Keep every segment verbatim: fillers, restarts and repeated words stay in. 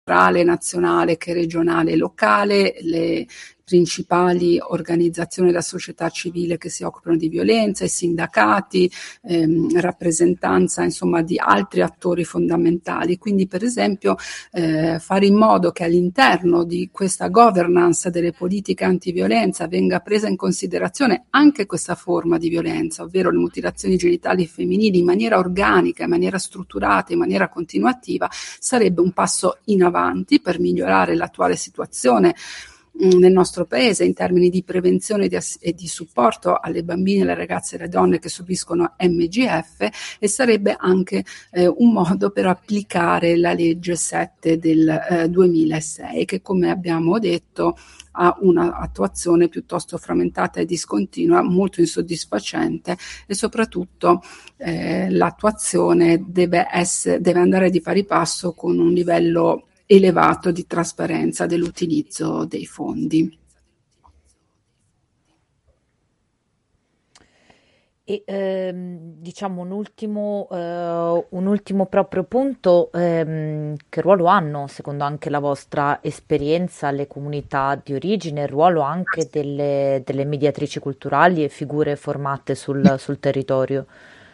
nazionale che regionale e locale, le principali organizzazioni della società civile che si occupano di violenza, i sindacati, ehm, rappresentanza insomma di altri attori fondamentali. Quindi per esempio eh, fare in modo che all'interno di questa governance delle politiche antiviolenza venga presa in considerazione anche questa forma di violenza, ovvero le mutilazioni genitali femminili in maniera organica, in maniera strutturata, in maniera continuativa, sarebbe un passo in avanti per migliorare l'attuale situazione nel nostro paese in termini di prevenzione e di supporto alle bambine, alle ragazze e alle donne che subiscono M G F, e sarebbe anche eh, un modo per applicare la legge sette del eh, duemilasei, che come abbiamo detto ha un'attuazione piuttosto frammentata e discontinua, molto insoddisfacente, e soprattutto eh, l'attuazione deve, essere, deve andare di pari passo con un livello elevato di trasparenza dell'utilizzo dei fondi. E ehm, diciamo un ultimo, eh, un ultimo proprio punto, ehm, che ruolo hanno, secondo anche la vostra esperienza, le comunità di origine, il ruolo anche delle, delle mediatrici culturali e figure formate sul, sul territorio?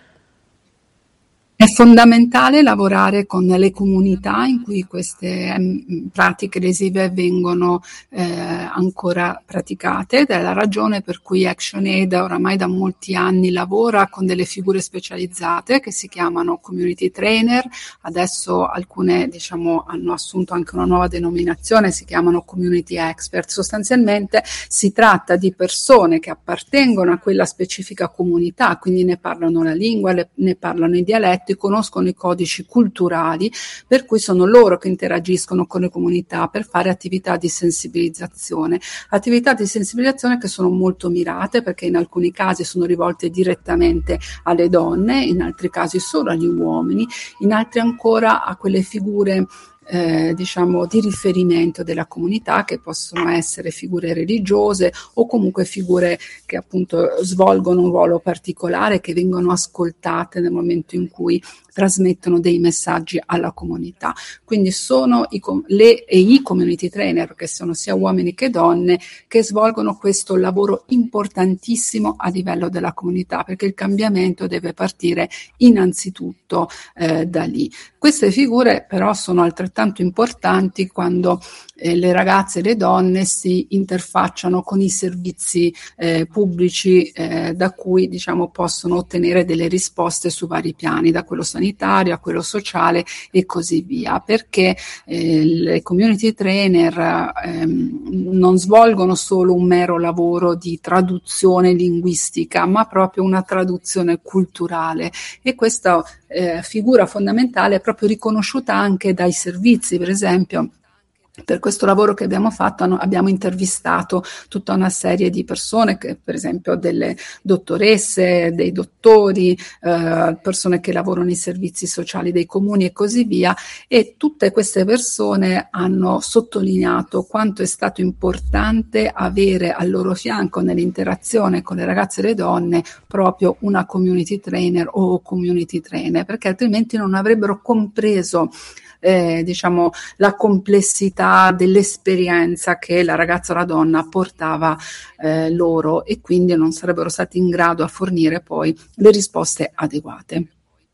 È fondamentale lavorare con le comunità in cui queste mh, pratiche lesive vengono eh, ancora praticate, ed è la ragione per cui ActionAid oramai da molti anni lavora con delle figure specializzate che si chiamano community trainer. Adesso alcune diciamo hanno assunto anche una nuova denominazione, si chiamano community expert. Sostanzialmente si tratta di persone che appartengono a quella specifica comunità, quindi ne parlano la lingua, le, ne parlano i dialetti, conoscono i codici culturali, per cui sono loro che interagiscono con le comunità per fare attività di sensibilizzazione, attività di sensibilizzazione che sono molto mirate, perché in alcuni casi sono rivolte direttamente alle donne, in altri casi solo agli uomini, in altri ancora a quelle figure Eh, diciamo di riferimento della comunità, che possono essere figure religiose o comunque figure che appunto svolgono un ruolo particolare, che vengono ascoltate nel momento in cui trasmettono dei messaggi alla comunità. Quindi sono i, le, e i community trainer, che sono sia uomini che donne, che svolgono questo lavoro importantissimo a livello della comunità, perché il cambiamento deve partire innanzitutto eh, da lì. Queste figure però sono altrettanto importanti quando eh, le ragazze e le donne si interfacciano con i servizi eh, pubblici eh, da cui diciamo possono ottenere delle risposte su vari piani, da quello sanitario a quello sociale e così via, perché eh, le community trainer ehm, non svolgono solo un mero lavoro di traduzione linguistica, ma proprio una traduzione culturale, e questa eh, figura fondamentale è proprio riconosciuta anche dai servizi. Per esempio, per questo lavoro che abbiamo fatto abbiamo intervistato tutta una serie di persone, che, per esempio delle dottoresse, dei dottori, eh, persone che lavorano nei servizi sociali dei comuni e così via, e tutte queste persone hanno sottolineato quanto è stato importante avere al loro fianco nell'interazione con le ragazze e le donne proprio una community trainer o community trainer, perché altrimenti non avrebbero compreso Eh, diciamo la complessità dell'esperienza che la ragazza o la donna portava eh, loro, e quindi non sarebbero stati in grado a fornire poi le risposte adeguate.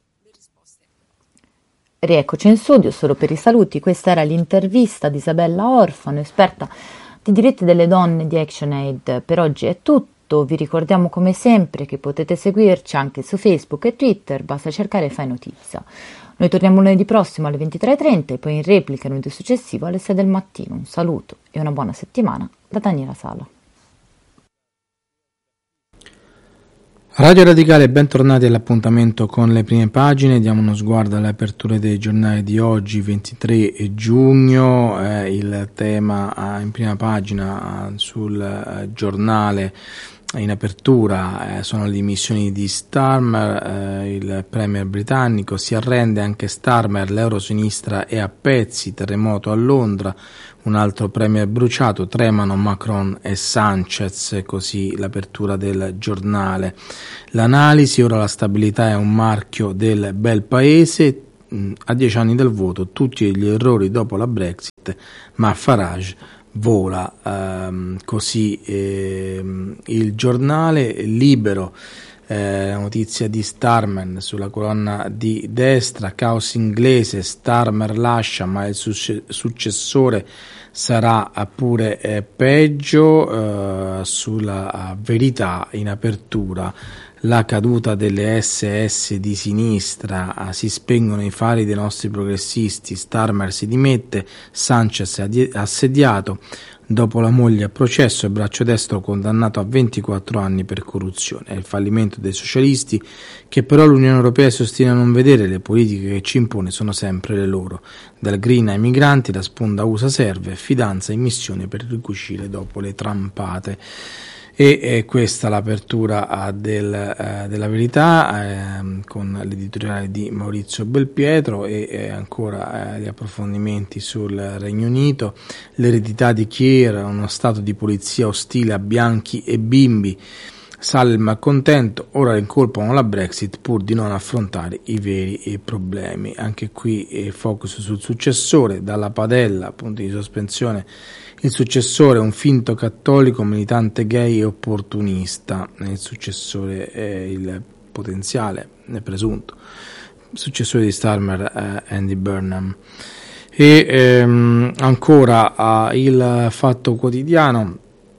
Rieccoci in studio solo per i saluti. Questa era l'intervista di Isabella Orfano, esperta di diritti delle donne di ActionAid. Per oggi è tutto. Vi ricordiamo come sempre che potete seguirci anche su Facebook e Twitter, basta cercare Fai Notizia. Noi torniamo lunedì prossimo alle ventitré e trenta e poi in replica lunedì successivo alle sei del mattino. Un saluto e una buona settimana da Daniela Sala. Radio Radicale, bentornati all'appuntamento con le prime pagine. Diamo uno sguardo alle aperture dei giornali di oggi, ventitré giugno. Eh, il tema eh, in prima pagina eh, sul eh, giornale in apertura eh, sono le dimissioni di Starmer, eh, il premier britannico. Si arrende anche Starmer, l'eurosinistra è a pezzi, terremoto a Londra, un altro premier bruciato, tremano Macron e Sanchez, così l'apertura del giornale. L'analisi, ora la stabilità è un marchio del bel paese, a dieci anni dal voto, tutti gli errori dopo la Brexit, ma Farage vola. Ehm, così ehm, il giornale Libero, eh, notizia di Starmer sulla colonna di destra, caos inglese, Starmer lascia ma il succe- successore sarà pure eh, peggio. Eh, sulla Verità in apertura, la caduta delle esse esse di sinistra, si spengono i fari dei nostri progressisti, Starmer si dimette, Sanchez è assediato, dopo la moglie a processo, il braccio destro condannato a ventiquattro anni per corruzione. È il fallimento dei socialisti, che però l'Unione Europea si ostina a non vedere, le politiche che ci impone sono sempre le loro. Dal green ai migranti, la sponda U S A serve, fidanza in missione per ricucire dopo le trampate. E eh, questa l'apertura del, eh, della Verità, eh, con l'editoriale di Maurizio Belpietro e eh, ancora eh, gli approfondimenti sul Regno Unito, l'eredità di Keir, uno stato di polizia ostile a bianchi e bimbi, sale il malcontento, ora incolpano la Brexit pur di non affrontare i veri eh, problemi. Anche qui eh, focus sul successore, dalla padella, punti di sospensione. Il successore è un finto cattolico, militante gay e opportunista. Il successore è il potenziale, è presunto, il successore di Starmer, eh, Andy Burnham. E ehm, ancora eh, il Fatto Quotidiano,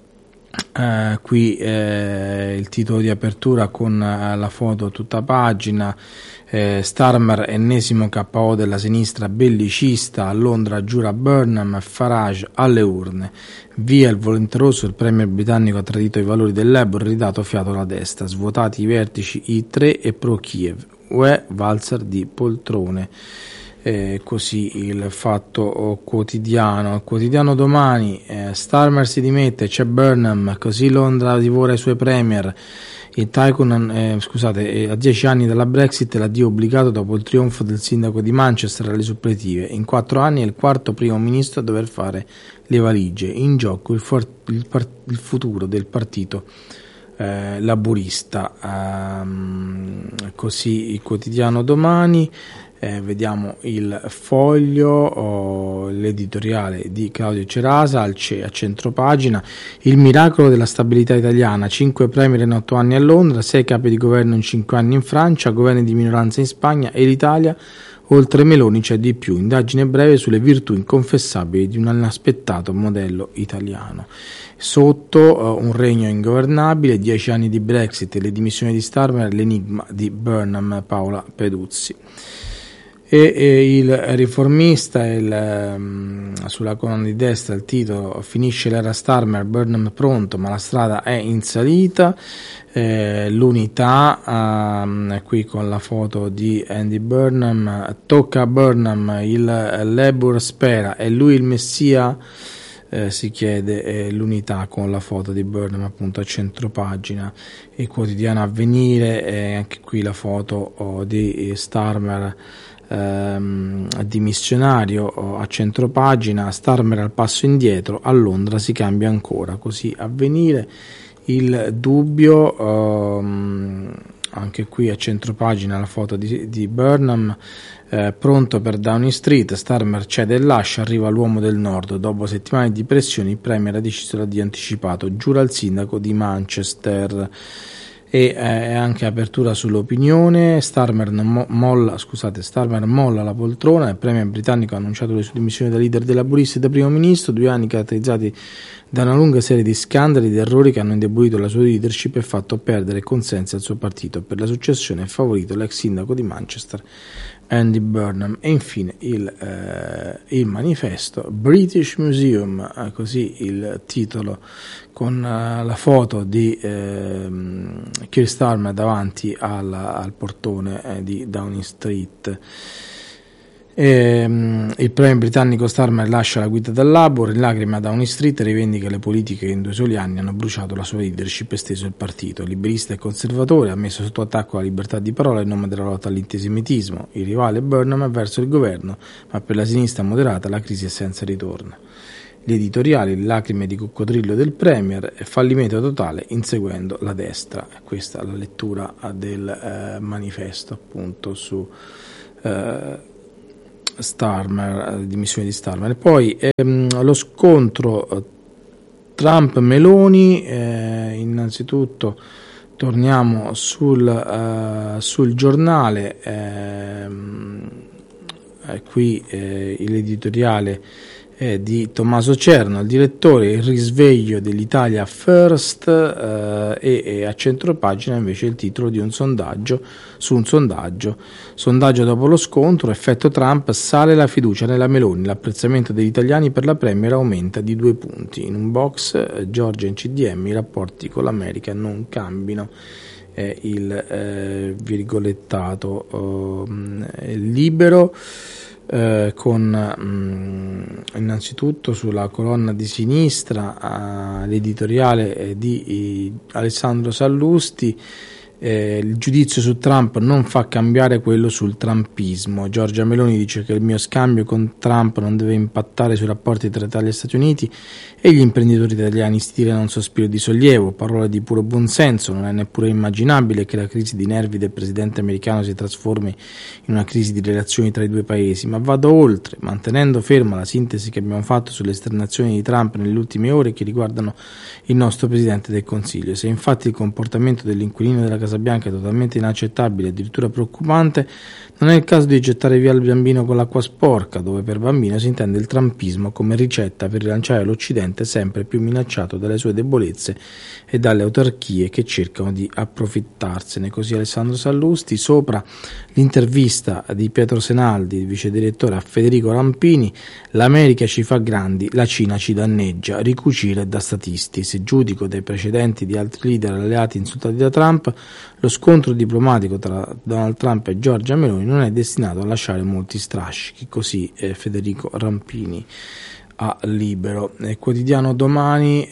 eh, qui eh, il titolo di apertura con eh, la foto tutta pagina. Eh, Starmer, ennesimo K O della sinistra bellicista, a Londra giura Burnham, Farage alle urne, via il volenteroso, il premier britannico ha tradito i valori del Labour, ridato fiato alla destra, svuotati i vertici I tre e pro Kiev, U E valzer di poltrone. Eh, così il Fatto Quotidiano. Il quotidiano Domani, eh, Starmer si dimette, c'è Burnham, così Londra divora i suoi premier. Il Tycoon, eh, scusate, eh, a dieci anni dalla Brexit l'addio obbligato dopo il trionfo del sindaco di Manchester alle suppletive. In quattro anni è il quarto primo ministro a dover fare le valigie. In gioco il, for- il, par- il futuro del partito eh, laburista. Um, così il quotidiano Domani. Eh, vediamo il Foglio, oh, l'editoriale di Claudio Cerasa al C- a centropagina, il miracolo della stabilità italiana, cinque premier in otto anni a Londra, sei capi di governo in cinque anni in Francia, governi di minoranza in Spagna e l'Italia, oltre Meloni c'è di più, indagine breve sulle virtù inconfessabili di un inaspettato modello italiano. Sotto uh, un regno ingovernabile, dieci anni di Brexit e le dimissioni di Starmer, l'enigma di Burnham, Paola Peduzzi. E, e il Riformista, il, um, sulla colonna di destra il titolo, finisce l'era Starmer, Burnham pronto ma la strada è in salita. Eh, l'Unità, um, qui con la foto di Andy Burnham, tocca a Burnham, il Labour spera, è lui il messia? Eh, si chiede eh, l'Unità con la foto di Burnham appunto a centropagina. Il quotidiano Avvenire, eh, anche qui la foto oh, di Starmer ehm, dimissionario oh, a centropagina, Starmer al passo indietro, a Londra si cambia ancora, così Avvenire. Il Dubbio, ehm, anche qui a centropagina la foto di, di Burnham, eh, pronto per Downing Street, Starmer cede e lascia, arriva l'uomo del nord, dopo settimane di pressioni il premier ha deciso l'addio anticipato, giura il sindaco di Manchester. E eh, anche apertura sull'Opinione, Starmer mo- molla, scusate, Starmer molla la poltrona, il premier britannico ha annunciato le sue dimissioni da leader dei laburisti e da primo ministro, due anni caratterizzati da una lunga serie di scandali ed errori che hanno indebolito la sua leadership e fatto perdere consensi al suo partito. Per la successione è favorito l'ex sindaco di Manchester, Andy Burnham. E infine il, eh, il manifesto, British Museum, eh, così il titolo, con uh, la foto di eh, Keir Starmer davanti al, al portone eh, di Downing Street. E, um, il premier britannico Starmer lascia la guida del Labour, in lacrime a Downing Street, rivendica le politiche che in due soli anni hanno bruciato la sua leadership e steso il partito. Liberista e conservatore, ha messo sotto attacco la libertà di parola in nome della lotta all'antisemitismo. Il rivale Burnham è verso il governo, ma per la sinistra moderata la crisi è senza ritorno. Gli editoriali, le lacrime di coccodrillo del premier, fallimento totale inseguendo la destra. Questa è la lettura del eh, manifesto appunto su eh, Starmer, di missione di Starmer. Poi ehm, lo scontro Trump-Meloni, eh, innanzitutto torniamo sul, uh, sul giornale, ehm, eh, qui eh, l'editoriale è di Tommaso Cerno, il direttore, il risveglio dell'Italia First, eh, e, e a centropagina invece il titolo di un sondaggio su un sondaggio sondaggio dopo lo scontro, effetto Trump, sale la fiducia nella Meloni, l'apprezzamento degli italiani per la Premier aumenta di due punti, in un box eh, Giorgia in C D M, i rapporti con l'America non cambino, è il eh, virgolettato eh, Libero. Eh, con mh, innanzitutto sulla colonna di sinistra eh, l'editoriale eh, di eh, Alessandro Sallusti, eh, il giudizio su Trump non fa cambiare quello sul trumpismo. Giorgia Meloni dice che il mio scambio con Trump non deve impattare sui rapporti tra Italia e Stati Uniti e gli imprenditori italiani stirano un sospiro di sollievo, parole di puro buonsenso, non è neppure immaginabile che la crisi di nervi del presidente americano si trasformi in una crisi di relazioni tra i due paesi, ma vado oltre, mantenendo ferma la sintesi che abbiamo fatto sulle esternazioni di Trump nelle ultime ore che riguardano il nostro Presidente del Consiglio. Se infatti il comportamento dell'inquilino della Casa Bianca è totalmente inaccettabile e addirittura preoccupante, non è il caso di gettare via il bambino con l'acqua sporca, dove per bambino si intende il trumpismo come ricetta per rilanciare l'Occidente sempre più minacciato dalle sue debolezze e dalle autarchie che cercano di approfittarsene. Così Alessandro Sallusti. Sopra l'intervista di Pietro Senaldi, il vice direttore, a Federico Rampini: l'America ci fa grandi, la Cina ci danneggia, ricucire da statisti. Se giudico dai precedenti di altri leader alleati insultati da Trump, lo scontro diplomatico tra Donald Trump e Giorgia Meloni non è destinato a lasciare molti strascichi. Così eh, Federico Rampini a Libero. Nel quotidiano Domani,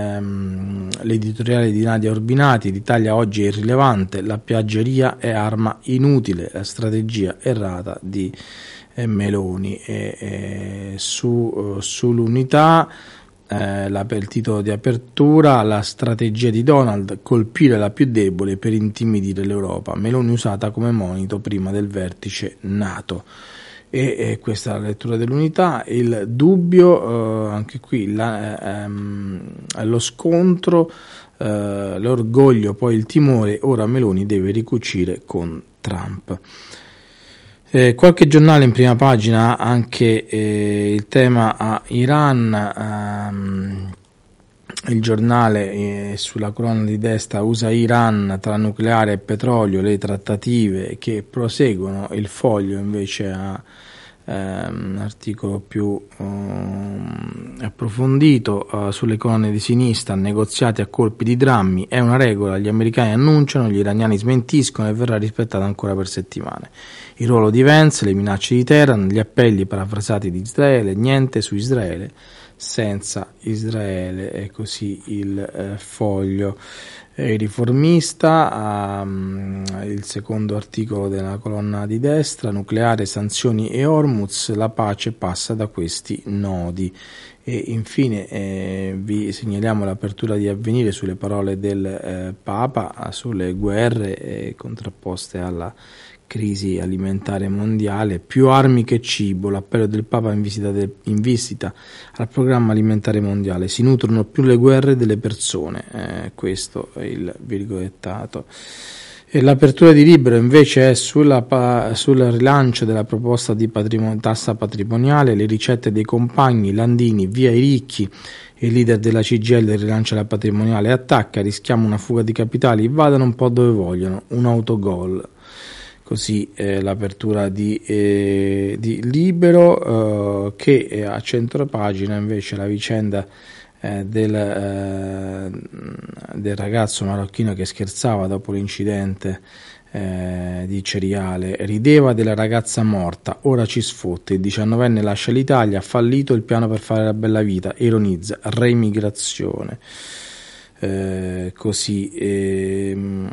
ehm, l'editoriale di Nadia Urbinati: l'Italia oggi è irrilevante, la piaggeria è arma inutile, la strategia errata di eh, Meloni. E, e su, uh, sull'unità, eh, la, il titolo di apertura: la strategia di Donald, colpire la più debole per intimidire l'Europa, Meloni usata come monito prima del vertice NATO. E, e questa è la lettura dell'unità. Il Dubbio, eh, anche qui la, ehm, lo scontro, eh, l'orgoglio, poi il timore, ora Meloni deve ricucire con Trump. Eh, qualche giornale in prima pagina anche eh, il tema a Iran. ehm, Il giornale eh, sulla colonna di destra: U S A-Iran, tra nucleare e petrolio le trattative che proseguono. Il Foglio invece ha ehm, un articolo più um, approfondito uh, sulle colonne di sinistra: negoziati a colpi di drammi, è una regola, gli americani annunciano, gli iraniani smentiscono e verrà rispettata ancora per settimane. Il ruolo di Vance, le minacce di Teheran, gli appelli parafrasati di Israele, niente su Israele senza Israele. È così il eh, Foglio. Eh, il Riformista, um, il secondo articolo della colonna di destra: nucleare, sanzioni e Hormuz, la pace passa da questi nodi. E infine eh, vi segnaliamo l'apertura di Avvenire sulle parole del eh, Papa sulle guerre eh, contrapposte alla crisi alimentare mondiale. Più armi che cibo, l'appello del Papa in visita, de, in visita al programma alimentare mondiale: si nutrono più le guerre delle persone. Eh, questo è il virgolettato. E l'apertura di Libero invece è sulla, sul rilancio della proposta di patrimon- tassa patrimoniale, le ricette dei compagni, Landini, via i ricchi, il leader della C G I L rilancia la patrimoniale, attacca, rischiamo una fuga di capitali, vadano un po' dove vogliono, un autogol. Così eh, l'apertura di, eh, di Libero, eh, che eh, a centropagina invece la vicenda eh, del, eh, del ragazzo marocchino che scherzava dopo l'incidente eh, di Ceriale, rideva della ragazza morta, ora ci sfotte, il diciannovenne lascia l'Italia, ha fallito il piano per fare la bella vita, ironizza, reimigrazione. Eh, così eh,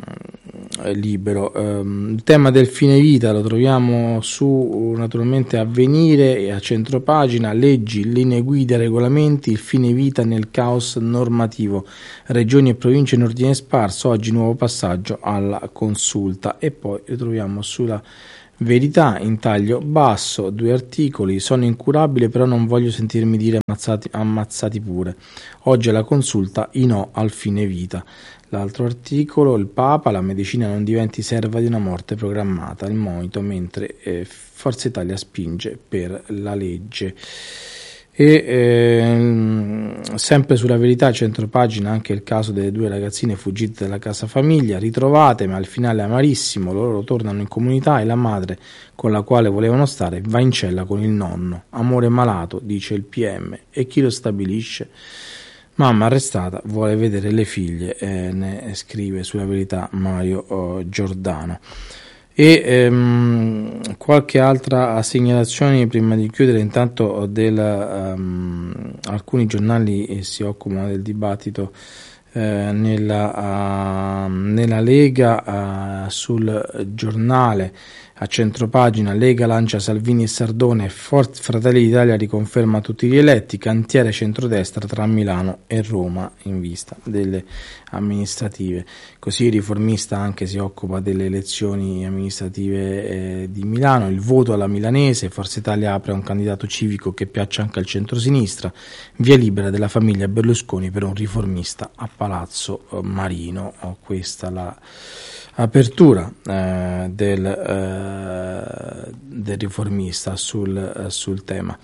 Libero. Eh, il tema del fine vita lo troviamo su naturalmente Avvenire e a centropagina: leggi, linee guida, regolamenti, il fine vita nel caos normativo, regioni e province in ordine sparso, oggi nuovo passaggio alla consulta. E poi lo troviamo sulla Verità in taglio basso, due articoli, sono incurabile però non voglio sentirmi dire ammazzati, ammazzati pure. Oggi alla consulta i no al fine vita. L'altro articolo, il Papa, la medicina non diventi serva di una morte programmata, il monito, mentre eh, Forza Italia spinge per la legge. E eh, sempre sulla Verità, centropagina, anche il caso delle due ragazzine fuggite dalla casa famiglia, ritrovate ma al finale amarissimo, loro tornano in comunità e la madre con la quale volevano stare va in cella con il nonno. Amore malato, dice il P M, e chi lo stabilisce? Mamma arrestata vuole vedere le figlie, eh, ne scrive sulla Verità Mario oh, Giordano. E ehm, qualche altra segnalazione prima di chiudere. Intanto del, um, alcuni giornali si occupano del dibattito eh, nella, uh, nella Lega. Uh, sul Giornale a centropagina, Lega lancia Salvini e Sardone, Forza Fratelli d'Italia riconferma tutti gli eletti, cantiere centrodestra tra Milano e Roma in vista delle amministrative. Così il Riformista anche si occupa delle elezioni amministrative eh, di Milano, il voto alla milanese, Forza Italia apre un candidato civico che piaccia anche al centrosinistra, via libera della famiglia Berlusconi per un riformista a Palazzo Marino. Oh, questa la apertura eh, del, eh, del Riformista sul, eh, sul tema.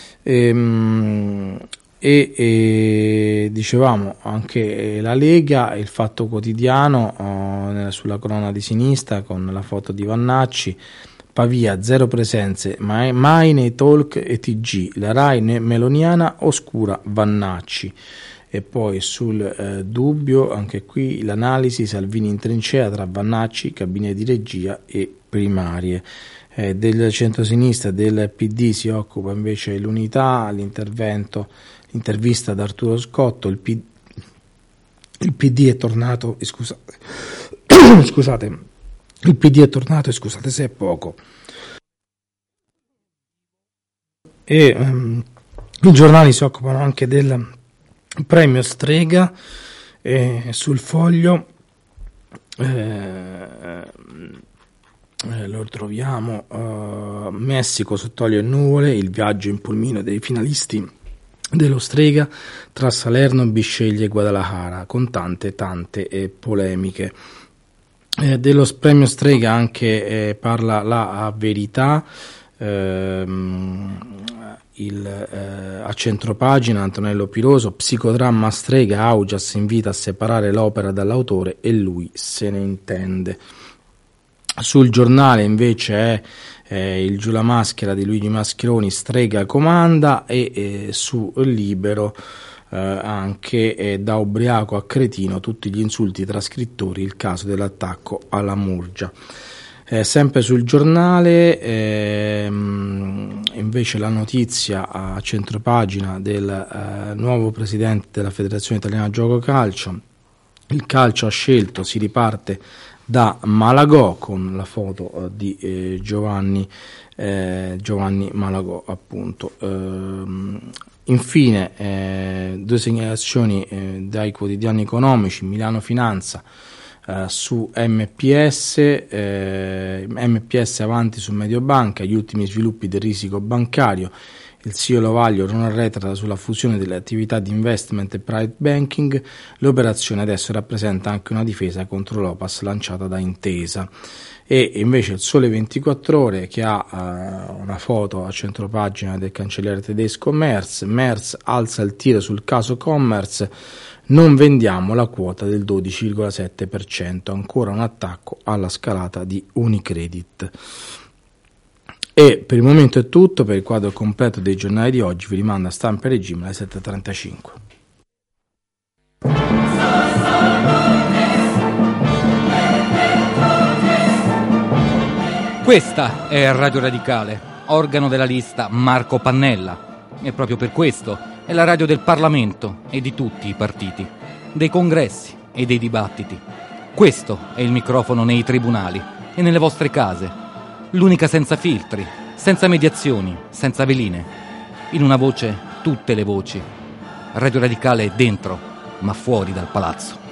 E, e, e dicevamo anche la Lega, il Fatto Quotidiano eh, sulla colonna di sinistra con la foto di Vannacci, Pavia zero presenze mai, mai nei talk e T G, la Rai meloniana oscura Vannacci. E poi sul eh, Dubbio, anche qui l'analisi, Salvini in trincea tra Vannacci, cabine di regia e primarie. Eh, del centrosinistra, del P D si occupa invece l'Unità, l'intervento, l'intervista ad Arturo Scotto, il, P, il P D è tornato, eh, scusate, scusate, il P D è tornato, e scusate se è poco. E um, i giornali si occupano anche del premio Strega, eh, sul Foglio eh, eh, lo troviamo, uh, Messico sotto olio e nuvole, il viaggio in pulmino dei finalisti dello Strega tra Salerno, Bisceglie e Guadalajara, con tante tante eh, polemiche. Eh, dello premio Strega anche eh, parla la Verità. ehm, Il, eh, a centropagina Antonello Piroso, psicodramma Strega, Augias invita a separare l'opera dall'autore e lui se ne intende. Sul Giornale invece è eh, il Giù la maschera di Luigi Mascheroni, Strega comanda, e eh, su Libero eh, anche eh, da ubriaco a cretino tutti gli insulti tra scrittori, il caso dell'attacco alla Murgia. Eh, sempre sul Giornale ehm, invece la notizia a centropagina del eh, nuovo presidente della Federazione Italiana Gioco Calcio. Il calcio ha scelto, si riparte da Malagò, con la foto eh, di eh, Giovanni, eh, Giovanni Malagò appunto. Ehm, infine eh, due segnalazioni eh, dai quotidiani economici. Milano Finanza Uh, su M P S, eh, M P S avanti su Mediobanca, gli ultimi sviluppi del risico bancario, il C E O Lovaglio non arretra sulla fusione delle attività di investment e private banking, l'operazione adesso rappresenta anche una difesa contro l'O P A S lanciata da Intesa. E invece il Sole ventiquattro Ore, che ha uh, una foto a centropagina del cancelliere tedesco Merz, Merz alza il tiro sul caso Commerz, non vendiamo la quota del dodici virgola sette per cento, ancora un attacco alla scalata di Unicredit. E per il momento è tutto. Per il quadro completo dei giornali di oggi vi rimando a Stampa e Regime alle sette e trentacinque. Questa è Radio Radicale, organo della lista Marco Pannella, e proprio per questo è la radio del Parlamento e di tutti i partiti, dei congressi e dei dibattiti. Questo è il microfono nei tribunali e nelle vostre case, l'unica senza filtri, senza mediazioni, senza veline. In una voce tutte le voci. Radio Radicale è dentro, ma fuori dal palazzo.